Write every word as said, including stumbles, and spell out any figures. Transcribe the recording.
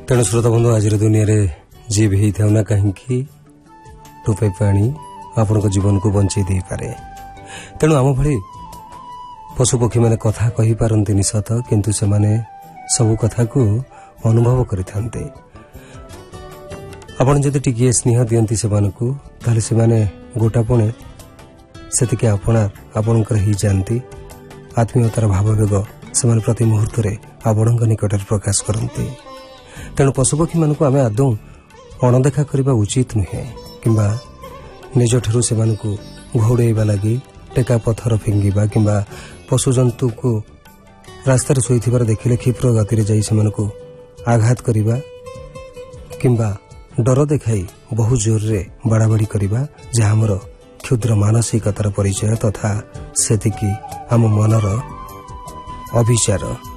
तेणु श्रोता बंधु आज दुनिया रे जी भी होता ना कहीं टोपे पानी आपण जीवन को बंचे दे पारे। तेणु आम भली पशुपक्षी मैंने कथा कही पारंतिनी सत किंतु से माने सब कथा को अनुभव करिथांते। आपण जदि टिके स्नेह दियंती से मानकू ताले से माने गोटापणे सेतिके आपणा आपणकर ही जानती आत्मीयतार भाववेग से माने प्रति मुहूर्त रे आपणक निकट प्रकाश करते। तेणु पशुपक्षी मानकू आमे आदौ अणदेखा करबा उचित नुहे किंबा निज ठरू से मानकू घोड़ेबा लगी टेका पत्थर फिंगिबा किंबा पशु जंतु को रास्तार शोइथिबार देखिले क्षिप्र गति रे जाई से मानकू आघात करिबा किंबा डर देखाई बहु जोर रे बाड़ाबाड़ी करिबा जहा हमर क्षुद्र मानसिकतार परिचय तथा सेतिकी आम मनर अभिचार।